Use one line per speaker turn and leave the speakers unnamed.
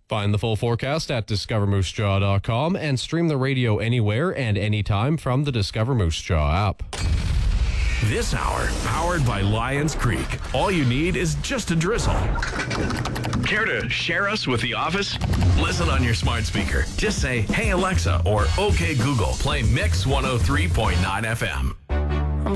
Find the full forecast at discovermoosejaw.com and stream the radio anywhere and anytime from the Discover Moose Jaw app.
This hour, powered by Lions Creek. All you need is just a drizzle. Care to share us with the office? Listen on your smart speaker. Just say, "Hey Alexa," or "Okay Google, play Mix 103.9 FM."